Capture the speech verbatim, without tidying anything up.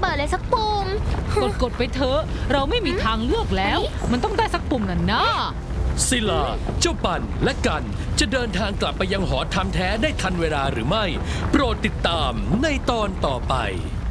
ปิดเลยสักปุ่มกดกดไปเถอะเราไม่มีทางเลือกแล้วมันต้องได้สักปุ่มน่ะนะศิลาเจ้าปั่นและกันจะเดินทางกลับไปยังหอธรรมแท้ได้ทันเวลาหรือไม่โปรดติดตามในตอนต่อไป